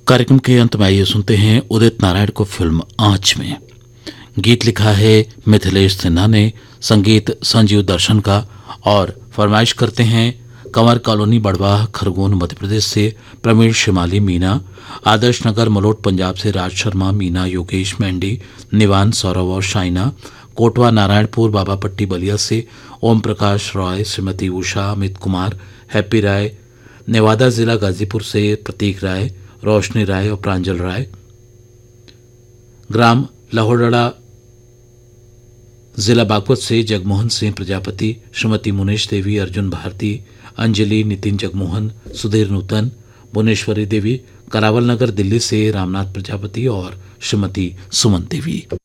कार्यक्रम के अंत में आइए सुनते हैं उदित नारायण को फिल्म आँच में। गीत लिखा है मिथिलेश सिन्हा ने, संगीत संजीव दर्शन का, और फरमाइश करते हैं कंवर कॉलोनी बड़वाह खरगोन मध्य प्रदेश से प्रवीण शिमाली मीना, आदर्श नगर मलोट पंजाब से राज शर्मा मीना योगेश मेंडी निवान सौरव और शाइना, कोटवा नारायणपुर बाबापट्टी बलिया से ओम प्रकाश रॉय श्रीमती उषा अमित कुमार हैप्पी राय, नेवादा जिला गाजीपुर से प्रतीक राय रोशनी राय और प्रांजल राय, ग्राम लाहौरड़ा जिला बागपत से जगमोहन सिंह प्रजापति श्रीमती मुनेश देवी अर्जुन भारती अंजलि नितिन जगमोहन सुधीर नूतन भुवनेश्वरी देवी, करावल नगर दिल्ली से रामनाथ प्रजापति और श्रीमती सुमन देवी।